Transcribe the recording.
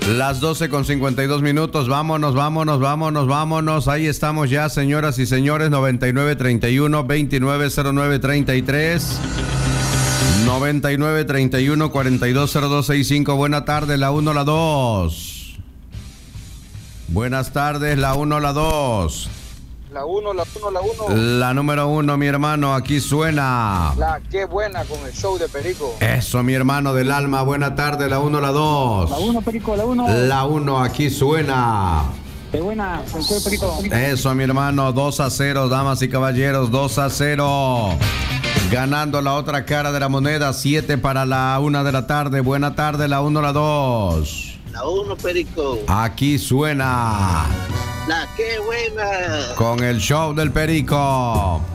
Las 12:52. Vámonos. Ahí estamos ya, señoras y señores. 9931-290933. 9931-420265. Buenas tardes, la 1, la 2. Buenas tardes, la 1, la 2. La 1. La número 1, mi hermano, aquí suena. Qué buena con el show de Perico. Eso, mi hermano del alma. Buena tarde, la 1, la 2. La 1, Perico, la 1. La 1, aquí suena. Qué buena con el show de Perico. Eso, mi hermano, 2-0, damas y caballeros, 2-0. Ganando la otra cara de la moneda, 7 para la 1 de la tarde. Buena tarde, la 1, la 2. La 1, Perico. Aquí suena. Qué buena. Con el show del Perico.